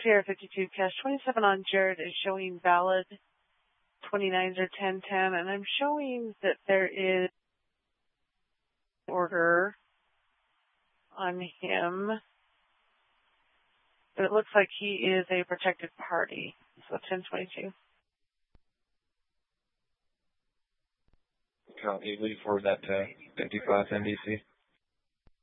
Sierra 52, cash 27 on Jared is showing valid. 29s are 1010, and I'm showing that there is order on him, but it looks like he is a protected party. So 1022. Copy. Will you forward that to 55 NDC?